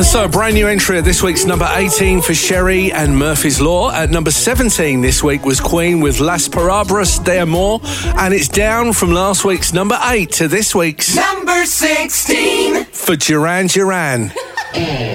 And so a brand new entry at this week's number 18 for Sherry and Murphy's Law. At number 17 this week was Queen with Las Palabras de Amor, and it's down from last week's number 8 to this week's number 16 for Duran Duran.